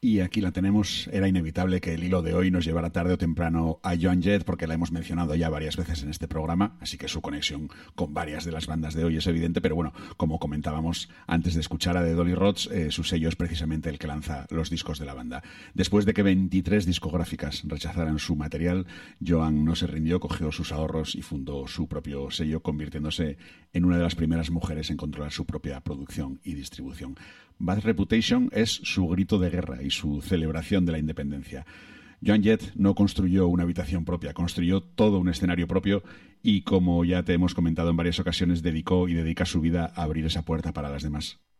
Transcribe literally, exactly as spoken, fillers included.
Y aquí la tenemos. Era inevitable que el hilo de hoy nos llevara tarde o temprano a Joan Jett, porque la hemos mencionado ya varias veces en este programa, así que su conexión con varias de las bandas de hoy es evidente, pero bueno, como comentábamos antes de escuchar a The Dolly Rods, eh, su sello es precisamente el que lanza los discos de la banda. Después de que veintitrés discográficas rechazaran su material, Joan no se rindió, cogió sus ahorros y fundó su propio sello, convirtiéndose en una de las primeras mujeres en controlar su propia producción y distribución. Bad Reputation es su grito de guerra y su celebración de la independencia. Joan Jett no construyó una habitación propia, construyó todo un escenario propio y, como ya te hemos comentado en varias ocasiones, dedicó y dedica su vida a abrir esa puerta para las demás.